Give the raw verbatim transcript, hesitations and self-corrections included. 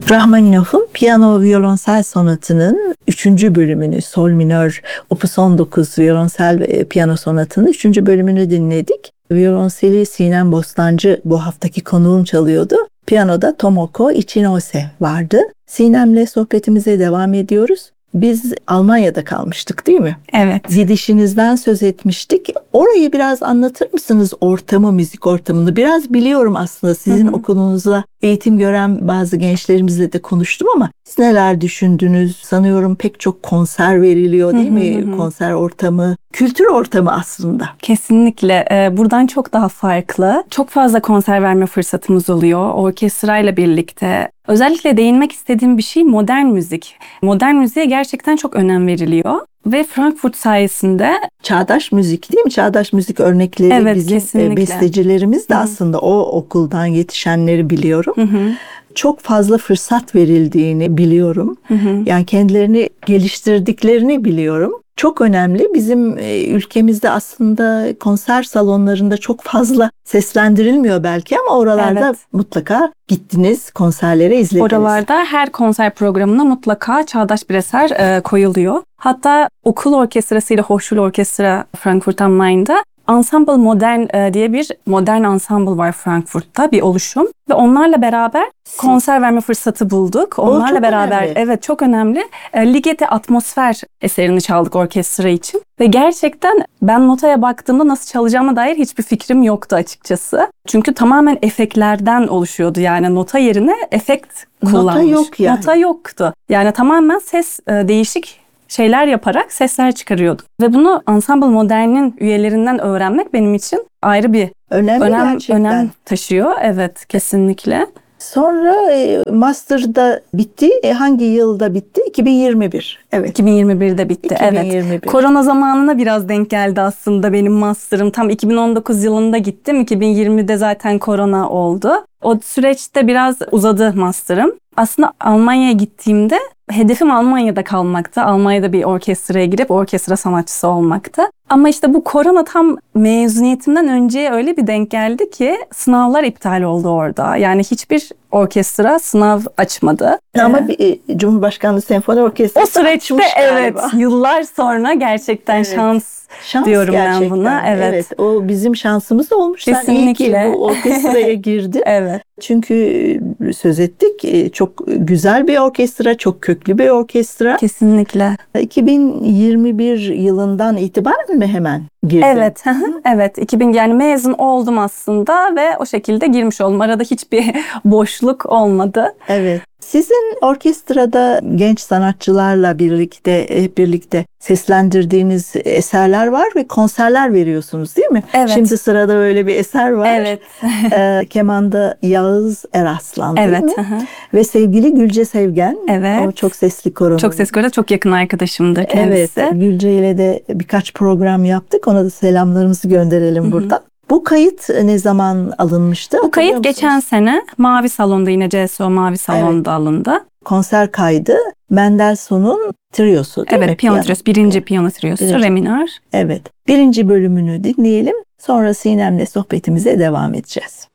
Rahmaninov'un Piyano Violonsel Sonatı'nın üçüncü bölümünü, Sol minör Opus on dokuz Violonsel ve Piyano Sonatı'nın üçüncü bölümünü dinledik. Violonseli Sinem Bostancı bu haftaki konuğum çalıyordu. Piyanoda Tomoko Ichinose vardı. Sinem'le sohbetimize devam ediyoruz. Biz Almanya'da kalmıştık değil mi? Evet. Gidişinizden söz etmiştik. Orayı biraz anlatır mısınız, ortamı, müzik ortamını? Biraz biliyorum aslında, sizin hı hı. okulunuzda eğitim gören bazı gençlerimizle de konuştum ama siz neler düşündünüz? Sanıyorum pek çok konser veriliyor değil hı hı mi? Hı. Konser ortamı, kültür ortamı aslında. Kesinlikle. Ee, buradan çok daha farklı. Çok fazla konser verme fırsatımız oluyor. Orkestrayla birlikte. Özellikle değinmek istediğim bir şey modern müzik. Modern müziğe gerçekten çok önem veriliyor. Ve Frankfurt sayesinde... Çağdaş müzik değil mi? Çağdaş müzik örnekleri evet, bizim kesinlikle. bestecilerimiz de Hı-hı. aslında o okuldan yetişenleri biliyorum. Hı-hı. Çok fazla fırsat verildiğini biliyorum. Hı-hı. Yani kendilerini geliştirdiklerini biliyorum. Çok önemli. Bizim ülkemizde aslında konser salonlarında çok fazla seslendirilmiyor belki ama oralarda evet. mutlaka gittiniz, konserlere izlediniz. Oralarda her konser programına mutlaka çağdaş bir eser e, koyuluyor. Hatta okul orkestrasıyla Hochschule Orkestra Frankfurt am Main'da Ensemble Modern diye bir modern ensemble var Frankfurt'ta, bir oluşum ve onlarla beraber konser verme fırsatı bulduk. Onlarla beraber önemli. Evet, çok önemli. Ligeti Atmosfer eserini çaldık orkestra için ve gerçekten ben notaya baktığımda nasıl çalacağıma dair hiçbir fikrim yoktu açıkçası. Çünkü tamamen efektlerden oluşuyordu, yani nota yerine efekt kullanmış. Nota yok yani. Nota yoktu. Yani tamamen ses değişik şeyler yaparak sesler çıkarıyorduk. Ve bunu Ensemble Modern'in üyelerinden öğrenmek benim için ayrı bir önemli önem, önem taşıyor. Evet, kesinlikle. Sonra e, Master'da bitti. E, hangi yılda bitti? iki bin yirmi bir. Evet. iki bin yirmi birde bitti. iki bin yirmi bir. Evet. Korona zamanına biraz denk geldi aslında benim Master'ım. Tam iki bin on dokuz yılında gittim. iki bin yirmide zaten korona oldu. O süreçte biraz uzadı Master'ım. Aslında Almanya'ya gittiğimde hedefim Almanya'da kalmaktı. Almanya'da bir orkestraya girip orkestra sanatçısı olmaktı. Ama işte bu korona tam mezuniyetimden önce öyle bir denk geldi ki sınavlar iptal oldu orada. Yani hiçbir orkestra sınav açmadı. Ama ee, bir Cumhurbaşkanlığı Senfoni Orkestrası o süreçte evet galiba. Yıllar sonra gerçekten evet. şans, şans diyorum gerçekten. Ben buna. Evet. evet. O bizim şansımız olmuş. Kesinlikle. Sen iyi ki bu orkestraya girdin. Evet. Çünkü söz ettik, çok güzel bir orkestra, çok köklü bir orkestra. Kesinlikle. iki bin yirmi bir yılından itibaren mi hemen girdin? Evet, evet. iki bin yani mezun oldum aslında ve o şekilde girmiş oldum. Arada hiçbir boşluk olmadı. Evet. Sizin orkestrada genç sanatçılarla birlikte, hep birlikte seslendirdiğiniz eserler var ve konserler veriyorsunuz değil mi? Evet. Şimdi sırada öyle bir eser var. Evet. e, kemanda Yağız Eraslan değil evet. mi? Ve sevgili Gülce Sevgen. Evet. O çok sesli koronun. Çok sesli koronun, çok yakın arkadaşımdır kendisi. Evet. Gülce ile de birkaç program yaptık. Ona da selamlarımızı gönderelim Hı-hı. buradan. Bu kayıt ne zaman alınmıştı? Bu kayıt geçen sene Mavi Salon'da, yine C S O Mavi Salon'da evet. alındı. Konser kaydı Mendelssohn'un triosu değil evet, mi? Piyano triosu, birinci piyano triosu, re minör. Evet. Birinci bölümünü dinleyelim. Sonra Sinem'le sohbetimize devam edeceğiz.